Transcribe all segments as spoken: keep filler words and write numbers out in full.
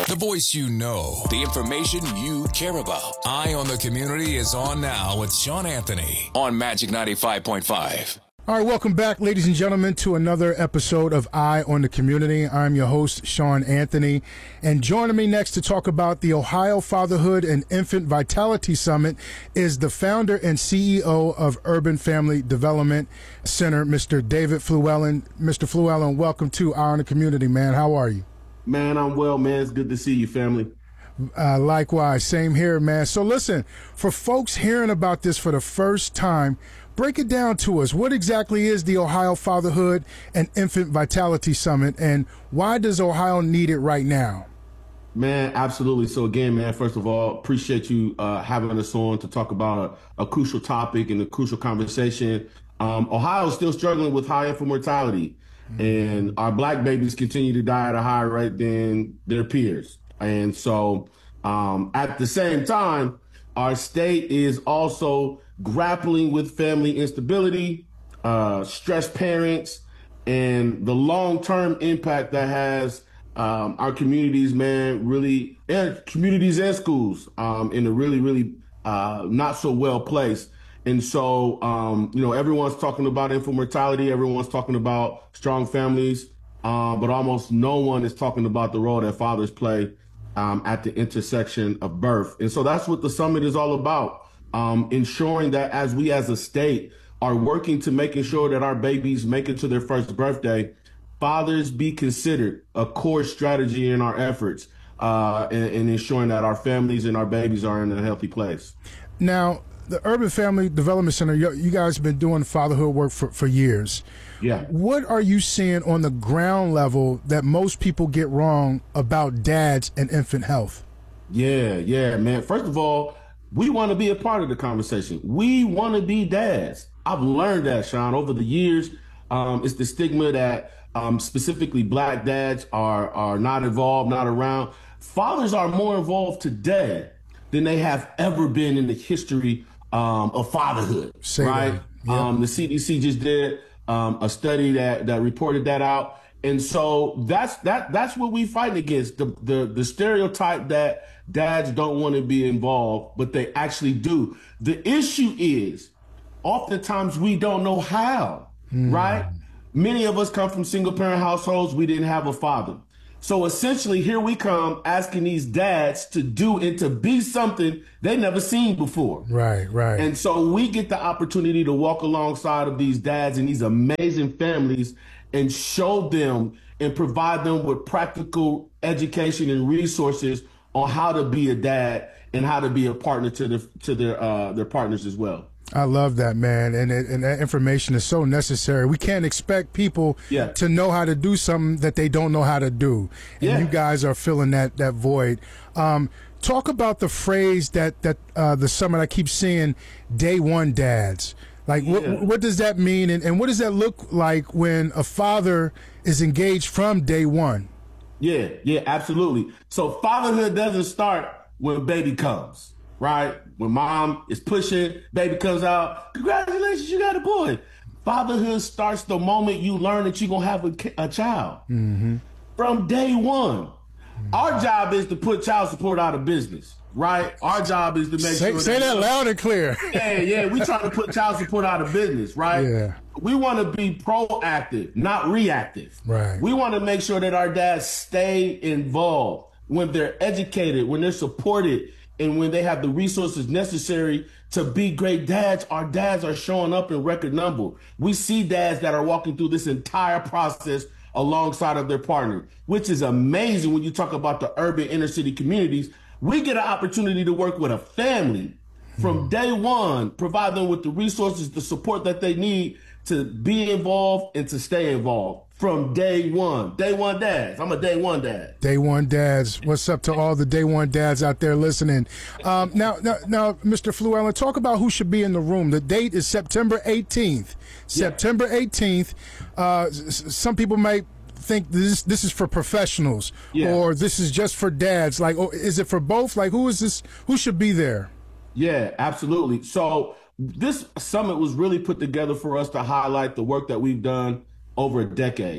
The voice you know, the information you care about. Eye on the Community is on now with Sean Anthony on Magic ninety-five point five. All right, welcome back, ladies and gentlemen, to another episode of Eye on the Community. I'm your host, Sean Anthony, and joining me next to talk about the Ohio Fatherhood and Infant Vitality Summit is the founder and C E O of Urban Family Development Center, Mister David Fluellen. Mister Fluellen, welcome to Eye on the Community, man. How are you? Man, I'm well, man. It's good to see you, family. Uh, likewise, same here, man. So listen, for folks hearing about this for the first time, break it down to us. What exactly is the Ohio Fatherhood and Infant Vitality Summit, and why does Ohio need it right now? Man, absolutely. So again, man, first of all, appreciate you uh, having us on to talk about a, a crucial topic and a crucial conversation. Um, Ohio is still struggling with high infant mortality, mm-hmm. and our black babies continue to die at a higher rate than their peers. And so um, at the same time, our state is also grappling with family instability, uh, stressed parents, and the long-term impact that has um, our communities, man, really, and communities and schools um, in a really, really uh, not so well placed. And so, um, you know, everyone's talking about infant mortality, everyone's talking about strong families, uh, but almost no one is talking about the role that fathers play um, at the intersection of birth. And so that's what the summit is all about. Um, ensuring that as we as a state are working to making sure that our babies make it to their first birthday, fathers be considered a core strategy in our efforts uh, in, in ensuring that our families and our babies are in a healthy place. Now, the Urban Family Development Center, you, you guys have been doing fatherhood work for, for years. Yeah. What are you seeing on the ground level that most people get wrong about dads and infant health? Yeah, yeah, man. First of all, we want to be a part of the conversation. We want to be dads. I've learned that, Sean, over the years. Um, it's the stigma that um, specifically black dads are, are not involved, not around. Fathers are more involved today than they have ever been in the history um, of fatherhood, Say right? That. Yep. Um, the C D C just did um, a study that, that reported that out. And so that's that that's what we fight against, the, the the stereotype that dads don't want to be involved, but they actually do. The issue is oftentimes we don't know how, mm. right? Many of us come from single parent households. We didn't have a father. So essentially here we come asking these dads to do and to be something they never seen before. Right, right. And so we get the opportunity to walk alongside of these dads and these amazing families and show them and provide them with practical education and resources on how to be a dad and how to be a partner to the to their uh, their partners as well. I love that, man, and it, and that information is so necessary. We can't expect people yeah. to know how to do something that they don't know how to do, and yeah. you guys are filling that that void. Um, talk about the phrase that that uh, the summit I keep seeing, day one dads. Like, yeah. what, what does that mean, and, and what does that look like when a father is engaged from day one? Yeah, yeah, absolutely. So fatherhood doesn't start when baby comes, right? When mom is pushing, baby comes out, congratulations, you got a boy. Fatherhood starts the moment you learn that you're going to have a, a child. Mm-hmm. From day one. Mm-hmm. Our job is to put child support out of business. Right? Our job is to make say, sure say that, that loud and clear. Yeah, yeah. We trying to put child support out of business, right? Yeah. We want to be proactive, not reactive. Right. We want to make sure that our dads stay involved when they're educated, when they're supported, and when they have the resources necessary to be great dads. Our dads are showing up in record number. We see dads that are walking through this entire process alongside of their partner, which is amazing when you talk about the urban inner city communities. We get an opportunity to work with a family from day one, provide them with the resources, the support that they need to be involved and to stay involved from day one. Day one dads. I'm a day one dad. Day one dads. What's up to all the day one dads out there listening? Um, now, now, now, Mister Fluellen, talk about who should be in the room. The date is September eighteenth. September eighteenth. Uh, some people might think this this is for professionals, yeah. or this is just for dads. Like, or is it for both? Like, who is this? Who should be there? Yeah, absolutely. So this summit was really put together for us to highlight the work that we've done over a decade.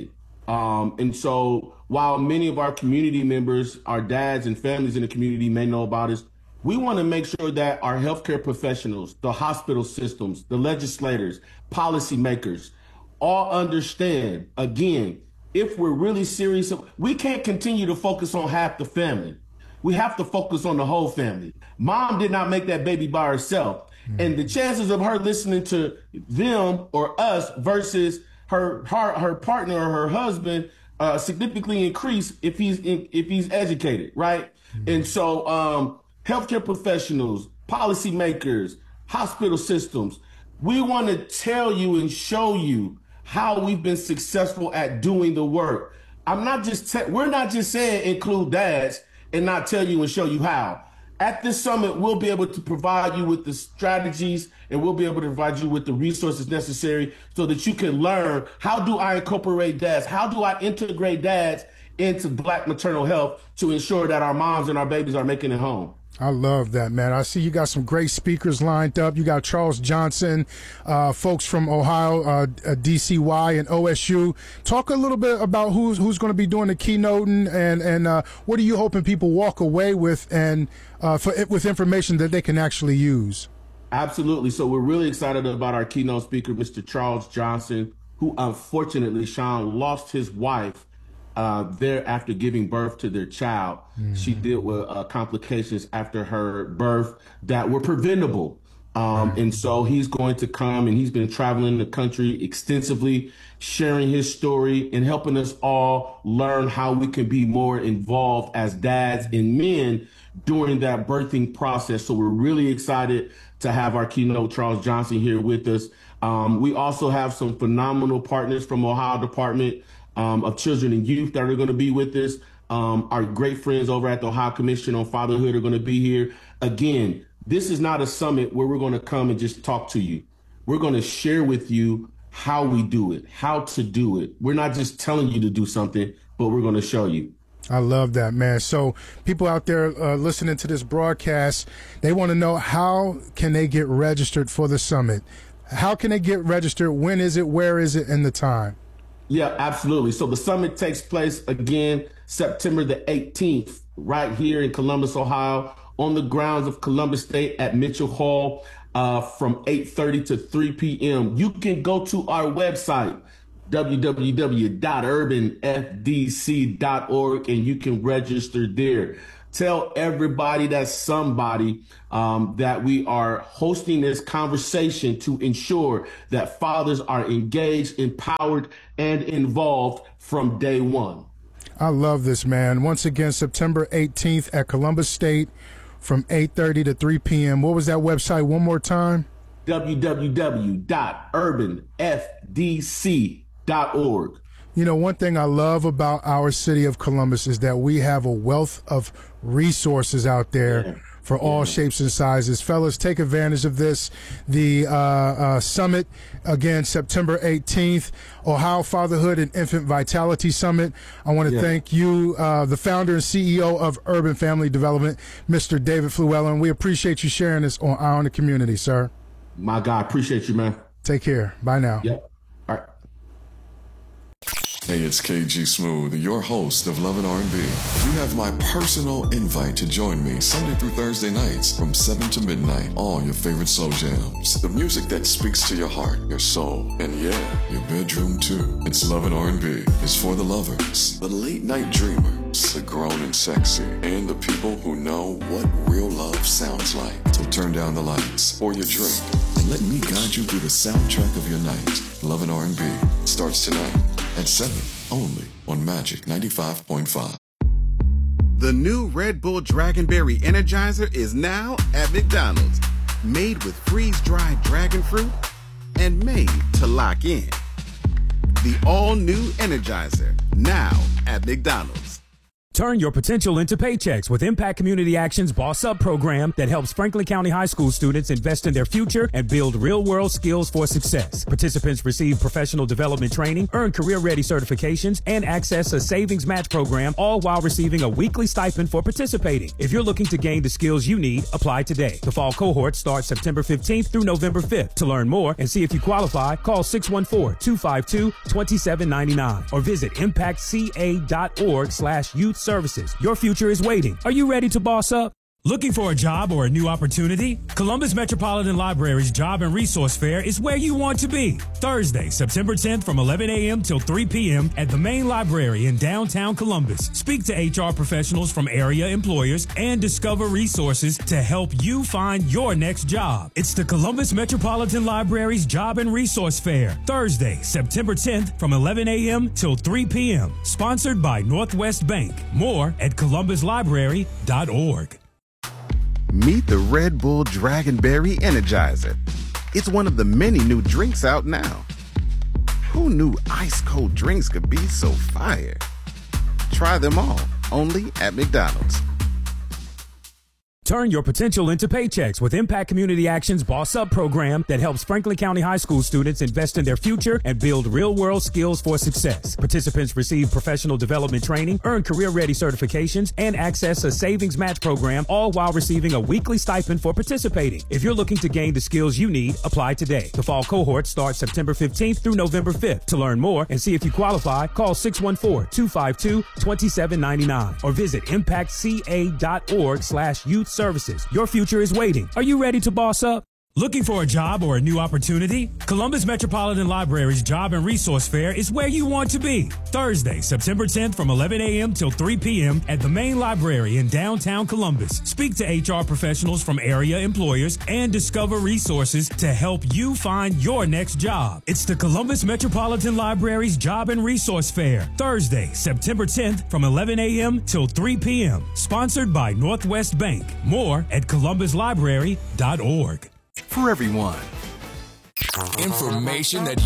Um, and so while many of our community members, our dads and families in the community may know about us, we want to make sure that our healthcare professionals, the hospital systems, the legislators, policymakers, all understand, again, if we're really serious, we can't continue to focus on half the family. We have to focus on the whole family. Mom did not make that baby by herself. Mm-hmm. And the chances of her listening to them or us versus her her, her partner or her husband uh, significantly increase if he's in, if he's educated, right? Mm-hmm. And so um, healthcare professionals, policymakers, hospital systems, we want to tell you and show you how we've been successful at doing the work. I'm not just, te- we're not just saying include dads and not tell you and show you how. At this summit, we'll be able to provide you with the strategies and we'll be able to provide you with the resources necessary so that you can learn, how do I incorporate dads? How do I integrate dads into Black maternal health to ensure that our moms and our babies are making it home? I love that, man. I see you got some great speakers lined up. You got Charles Johnson, uh, folks from Ohio, uh, D C Y, and O S U. Talk a little bit about who's who's going to be doing the keynoting, and and uh, what are you hoping people walk away with, and uh, for with information that they can actually use. Absolutely. So we're really excited about our keynote speaker, Mister Charles Johnson, who unfortunately, Sean, lost his wife Uh, there after giving birth to their child. Mm-hmm. She dealt with uh, complications after her birth that were preventable. Um, right. And so he's going to come, and he's been traveling the country extensively, sharing his story and helping us all learn how we can be more involved as dads and men during that birthing process. So we're really excited to have our keynote, Charles Johnson, here with us. Um, we also have some phenomenal partners from Ohio Department Um, of Children and Youth that are going to be with us. Um, our great friends over at the Ohio Commission on Fatherhood are going to be here. Again, this is not a summit where we're going to come and just talk to you. We're going to share with you how we do it, how to do it. We're not just telling you to do something, but we're going to show you. I love that, man. So people out there uh, listening to this broadcast, they want to know, how can they get registered for the summit? How can they get registered? When is it? Where is it? And the time? Yeah, absolutely. So the summit takes place again September the eighteenth, right here in Columbus, Ohio, on the grounds of Columbus State at Mitchell Hall uh, from eight thirty to three p.m. You can go to our website, w w w dot urban f d c dot org, and you can register there. Tell everybody that's somebody um, that we are hosting this conversation to ensure that fathers are engaged, empowered, and involved from day one. I love this, man. Once again, September eighteenth at Columbus State from eight thirty to three p.m. What was that website one more time? w w w dot urban f d c dot org. You know, one thing I love about our city of Columbus is that we have a wealth of resources out there yeah. for all yeah. shapes and sizes. Fellas, take advantage of this. The uh, uh, summit, again, September eighteenth, Ohio Fatherhood and Infant Vitality Summit. I want to yeah. thank you, uh, the founder and C E O of Urban Family Development, Mister David Fluellen. We appreciate you sharing this on Eye on the Community, sir. My God, appreciate you, man. Take care. Bye now. Yep. All right. Hey, it's K G Smooth, your host of Love and R and B. You have my personal invite to join me Sunday through Thursday nights from seven to midnight on your favorite soul jams. The music that speaks to your heart, your soul, and yeah, your bedroom too. It's Love and R and B. It's for the lovers, the late night dreamers, the grown and sexy, and the people who know what real love sounds like. So turn down the lights or your drink and let me guide you through the soundtrack of your night. Love and R and B starts tonight at seven, only on Magic ninety-five point five. The new Red Bull Dragonberry Energizer is now at McDonald's. Made with freeze-dried dragon fruit and made to lock in. The all-new Energizer, now at McDonald's. Turn your potential into paychecks with Impact Community Action's Boss Up program that helps Franklin County High School students invest in their future and build real-world skills for success. Participants receive professional development training, earn career-ready certifications, and access a savings match program, all while receiving a weekly stipend for participating. If you're looking to gain the skills you need, apply today. The fall cohort starts September fifteenth through November fifth. To learn more and see if you qualify, call six one four, two five two, two seven nine nine or visit impact c a dot org slash youth services. Your future is waiting. Are you ready to boss up? Looking for a job or a new opportunity? Columbus Metropolitan Library's Job and Resource Fair is where you want to be. Thursday, September tenth from eleven a.m. till three p.m. at the main library in downtown Columbus. Speak to H R professionals from area employers and discover resources to help you find your next job. It's the Columbus Metropolitan Library's Job and Resource Fair. Thursday, September tenth from eleven a.m. till three p.m. Sponsored by Northwest Bank. More at columbus library dot org. Meet the Red Bull Dragonberry Energizer. It's one of the many new drinks out now. Who knew ice-cold drinks could be so fire? Try them all, only at McDonald's. Turn your potential into paychecks with Impact Community Action's Boss Up program that helps Franklin County High School students invest in their future and build real-world skills for success. Participants receive professional development training, earn career-ready certifications, and access a savings match program, all while receiving a weekly stipend for participating. If you're looking to gain the skills you need, apply today. The fall cohort starts September fifteenth through November fifth. To learn more and see if you qualify, call six one four, two five two, two seven nine nine or visit impact c a dot org slash youth services. Your future is waiting. Are you ready to boss up? Looking for a job or a new opportunity? Columbus Metropolitan Library's Job and Resource Fair is where you want to be. Thursday, September tenth from eleven a.m. till three p.m. at the main library in downtown Columbus. Speak to H R professionals from area employers and discover resources to help you find your next job. It's the Columbus Metropolitan Library's Job and Resource Fair. Thursday, September tenth from eleven a.m. till three p.m. Sponsored by Northwest Bank. More at columbus library dot org. For everyone. Information that